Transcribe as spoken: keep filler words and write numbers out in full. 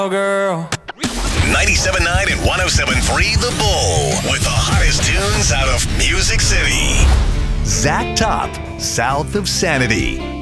girl. ninety-seven point nine and one oh seven point three The Bull with the hottest tunes out of Music City. Zach Top, South of Sanity.